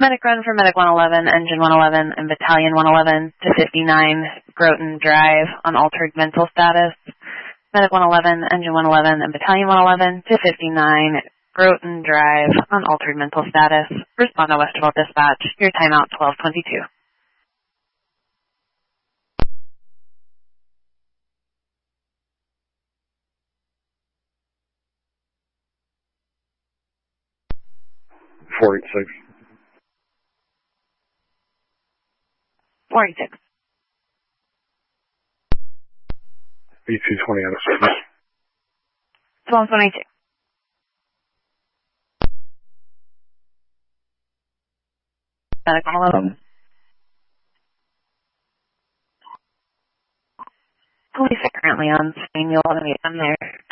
Medic run for Medic 111, Engine 111, and Battalion 111 to 59 Groton Drive, unaltered mental status. Medic 111, Engine 111, and Battalion 111 to 59 Groton Drive, unaltered mental status. Respond to Westerville Dispatch. Your timeout 12:22. .486. 486. B220 out of service. 12:22. Medic 111. Police are currently on scene. You'll want to meet them there.